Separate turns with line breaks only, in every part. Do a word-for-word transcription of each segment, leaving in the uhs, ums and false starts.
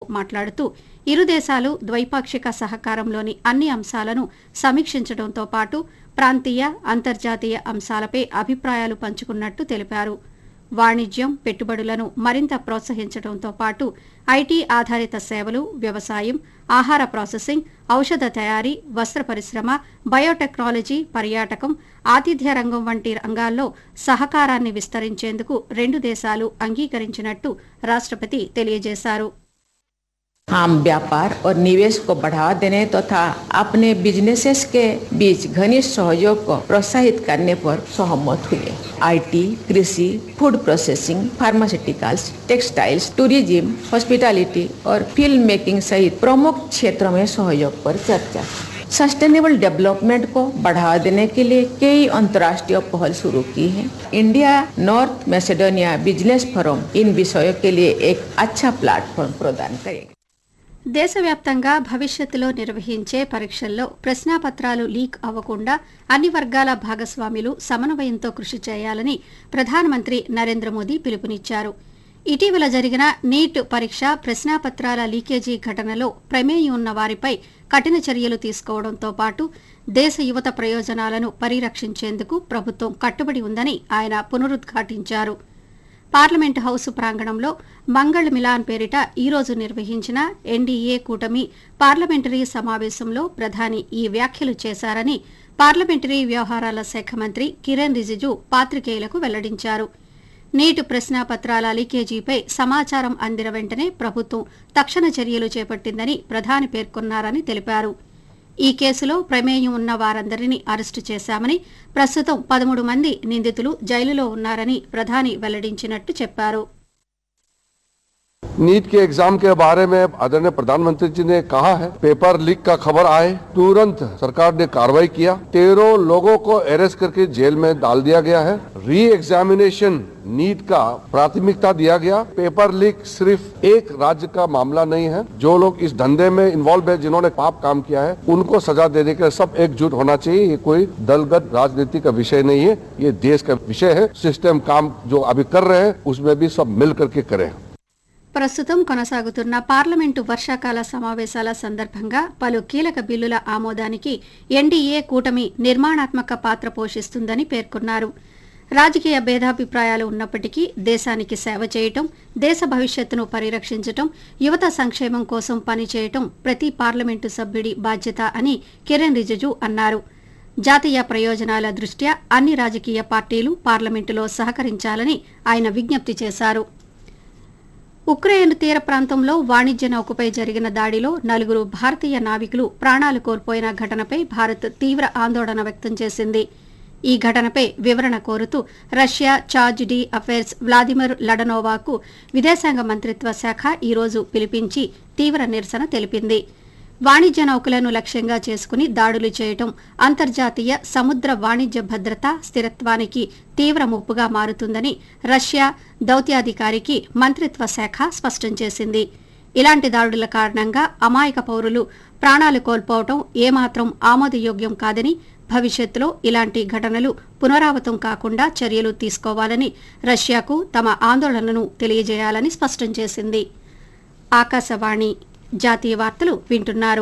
మాట్లాడుతూ ఇరు దేశాలు ద్వైపాక్షిక సహకారంలోని అన్ని అంశాలను సమీక్షించడంతో పాటు ప్రాంతీయ అంతర్జాతీయ అంశాలపై అభిప్రాయాలు పంచుకున్నట్టు తెలిపారు. వాణిజ్యం, పెట్టుబడులను మరింత ప్రోత్సహించడంతో పాటు ఐటీ ఆధారిత సేవలు, వ్యవసాయం, ఆహార ప్రాసెసింగ్, ఔషధ తయారీ, వస్త్ర పరిశ్రమ, బయోటెక్నాలజీ, పర్యాటకం, ఆతిథ్య రంగం వంటి రంగాల్లో సహకారాన్ని విస్తరించేందుకు రెండు దేశాలు అంగీకరించినట్టు రాష్ట్రపతి తెలియజేశారు.
हम व्यापार और निवेश को बढ़ावा देने तथा तो अपने बिजनेसेस के बीच घनिष्ठ सहयोग को प्रोत्साहित करने पर सहमत हुए. आईटी, कृषि, food processing, pharmaceuticals, textiles, tourism, hospitality और फिल्म मेकिंग सहित प्रमुख क्षेत्रों में सहयोग पर चर्चा. सस्टेनेबल डेवलपमेंट को बढ़ावा देने के लिए कई अंतर्राष्ट्रीय पहल शुरू की है. India North Macedonia business forum in विषयों के लिए एक अच्छा प्लेटफॉर्म प्रदान करेगा.
దేశవ్యాప్తంగా భవిష్యత్తులో నిర్వహించే పరీక్షల్లో ప్రశ్నాపత్రాలు లీక్ అవ్వకుండా అన్ని వర్గాల భాగస్వాములు సమన్వయంతో కృషి చేయాలని ప్రధానమంత్రి నరేంద్ర మోదీ పిలుపునిచ్చారు. ఇటీవల జరిగిన నీట్ పరీక్ష ప్రశ్నాపత్రాల లీకేజీ ఘటనలో ప్రమేయం ఉన్న వారిపై కఠిన చర్యలు తీసుకోవడంతో పాటు దేశ యువత ప్రయోజనాలను పరిరక్షించేందుకు ప్రభుత్వం కట్టుబడి ఉందని ఆయన పునరుద్ఘాటించారు. పార్లమెంటు హౌస్ ప్రాంగణంలో మంగళ్ మిలాన్ పేరిట ఈరోజు నిర్వహించిన ఎన్డీఏ కూటమి పార్లమెంటరీ సమావేశంలో ప్రధాని ఈ వ్యాఖ్యలు చేశారని పార్లమెంటరీ వ్యవహారాల శాఖ మంత్రి కిరణ్ రిజిజు పాత్రికేయులకు వెల్లడించారు. నీట్ ప్రశ్నాపత్రాల లీకేజీపై సమాచారం అందిన వెంటనే ప్రభుత్వం తక్షణ చర్యలు చేపట్టిందని ప్రధాని పేర్కొన్నారని తెలిపారు. ఈ కేసులో ప్రమేయం ఉన్న వారందరినీ అరెస్టు చేశామని, ప్రస్తుతం పదమూడు మంది నిందితులు జైలులో ఉన్నారని ప్రధాని వెల్లడించినట్టు చెప్పారు.
नीट के एग्जाम के बारे में आदरणीय प्रधानमंत्री जी ने कहा है, पेपर लीक का खबर आए तुरंत सरकार ने कार्रवाई किया. तेरह लोगों को अरेस्ट करके जेल में डाल दिया गया है. री एग्जामिनेशन नीट का प्राथमिकता दिया गया. पेपर लीक सिर्फ एक राज्य का मामला नहीं है. जो लोग इस धंधे में इन्वॉल्व है, जिन्होंने पाप काम किया है, उनको सजा देने के लिए सब एकजुट होना चाहिए. ये कोई दलगत राजनीति का विषय नहीं है, ये देश का विषय है. सिस्टम काम जो अभी कर रहे हैं उसमें भी सब मिल करके करें.
ప్రస్తుతం కొనసాగుతున్న పార్లమెంటు వర్షాకాల సమావేశాల సందర్భంగా పలు కీలక బిల్లుల ఆమోదానికి ఎన్డీఏ కూటమి నిర్మాణాత్మక పాత్ర పోషిస్తుందని పేర్కొన్నారు. రాజకీయ భేదాభిప్రాయాలు ఉన్నప్పటికీ దేశానికి సేవ చేయటం, దేశ భవిష్యత్తును పరిరక్షించటం, యువత సంక్షేమం కోసం పనిచేయటం ప్రతి పార్లమెంటు సభ్యుడి బాధ్యత అని కిరణ్ రిజిజు అన్నారు. జాతీయ ప్రయోజనాల దృష్ట్యా అన్ని రాజకీయ పార్టీలు పార్లమెంటులో సహకరించాలని ఆయన విజ్ఞప్తి చేశారు. ఉక్రెయిన్ తీర ప్రాంతంలో వాణిజ్య నౌకపై జరిగిన దాడిలో నలుగురు భారతీయ నావికులు ప్రాణాలు కోల్పోయిన ఘటనపై భారత్ తీవ్ర ఆందోళన వ్యక్తం చేసింది. ఈ ఘటనపై వివరణ కోరుతూ Russia charge D affairs Vladimir లడనోవాకు విదేశాంగ మంత్రిత్వ శాఖ ఈరోజు పిలిపించి తీవ్ర నిరసన తెలిపింది. వాణిజ్య నౌకలను లక్ష్యంగా చేసుకుని దాడులు చేయటం అంతర్జాతీయ సముద్ర వాణిజ్య భద్రత, స్థిరత్వానికి తీవ్ర ముప్పుగా మారుతుందని రష్యా దౌత్యాధికారికి మంత్రిత్వ శాఖ స్పష్టం చేసింది. ఇలాంటి దాడుల కారణంగా అమాయక పౌరులు ప్రాణాలు కోల్పోవటం ఏమాత్రం ఆమోదయోగ్యం కాదని, భవిష్యత్తులో ఇలాంటి ఘటనలు పునరావృతం కాకుండా చర్యలు తీసుకోవాలని రష్యాకు తమ ఆందోళనను తెలియజేయాలని స్పష్టం చేసింది. ఆకాశవాణి జాతీయ వార్తలు వింటున్నారు.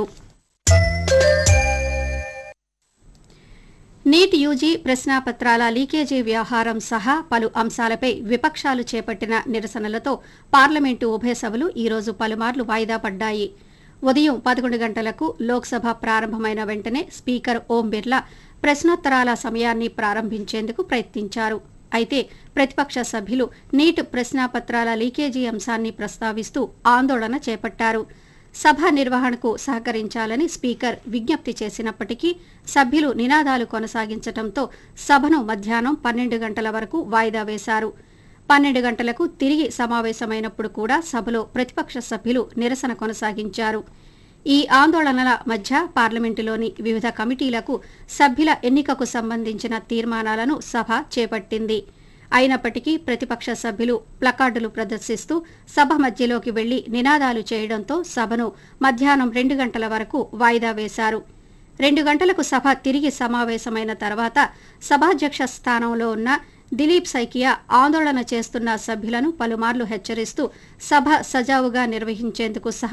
నీట్ యూజీ ప్రశ్నాపత్రాల లీకేజీ వ్యవహారం సహా పలు అంశాలపై విపక్షాలు చేపట్టిన నిరసనలతో పార్లమెంటు ఉభయ సభలు ఈరోజు పలుమార్లు వాయిదా పడ్డాయి. ఉదయం పదకొండు గంటలకు లోక్సభ ప్రారంభమైన వెంటనే స్పీకర్ ఓం బిర్లా ప్రశ్నోత్తరాల సమయాన్ని ప్రారంభించేందుకు ప్రయత్నించారు. అయితే ప్రతిపక్ష సభ్యులు నీట్ ప్రశ్నాపత్రాల లీకేజీ అంశాన్ని ప్రస్తావిస్తూ ఆందోళన చేపట్టారు. సభ నిర్వహణకు సహకరించాలని స్పీకర్ విజ్ఞప్తి చేసినప్పటికీ సభ్యులు నినాదాలు కొనసాగించడంతో సభను మధ్యాహ్నం పన్నెండు గంటల వరకు వాయిదా వేశారు. పన్నెండు గంటలకు తిరిగి సమావేశమైనప్పుడు కూడా సభలో ప్రతిపక్ష సభ్యులు నిరసన కొనసాగించారు. ఈ ఆందోళనల మధ్య పార్లమెంటులోని వివిధ కమిటీలకు సభ్యుల ఎన్నికకు సంబంధించిన తీర్మానాలను సభ చేపట్టింది. అయినప్పటికీ ప్రతిపక్ష సభ్యులు ప్లకార్డులు ప్రదర్శిస్తూ సభ మధ్యలోకి వెళ్లి నినాదాలు చేయడంతో సభను మధ్యాహ్నం రెండు గంటల వరకు వాయిదా వేశారు. రెండు గంటలకు సభ తిరిగి సమావేశమైన తర్వాత సభాధ్యక్ష స్థానంలో ఉన్న దిలీప్ సైకియా ఆందోళన చేస్తున్న సభ్యులను పలుమార్లు హెచ్చరిస్తూ సభ సజావుగా నిర్వహించేందుకు సహా